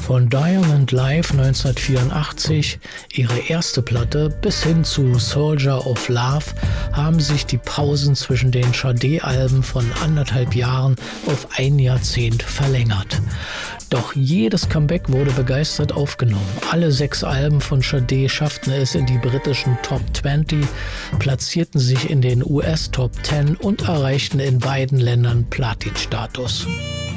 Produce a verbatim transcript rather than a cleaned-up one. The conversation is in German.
Von Diamond Live neunzehnhundertvierundachtzig, ihre erste Platte, bis hin zu Soldier of Love haben sich die Pausen zwischen den Sade-Alben von anderthalb Jahren auf ein Jahrzehnt verlängert. Doch jedes Comeback wurde begeistert aufgenommen. Alle sechs Alben von Sade schafften es in die britischen Top zwanzig, platzierten sich in den U S Top zehn und erreichten in beiden Ländern Platin-Status.